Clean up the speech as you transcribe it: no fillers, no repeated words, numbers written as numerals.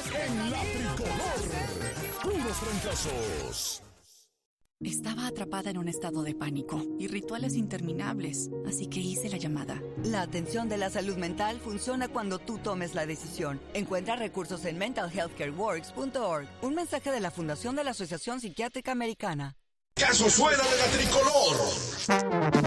en la tricolor. Puros fracasos. Estaba atrapada en un estado de pánico y rituales interminables, así que hice la llamada. La atención de la salud mental funciona cuando tú tomes la decisión. Encuentra recursos en mentalhealthcareworks.org. Un mensaje de la Fundación de la Asociación Psiquiátrica Americana. Caso suena de la tricolor.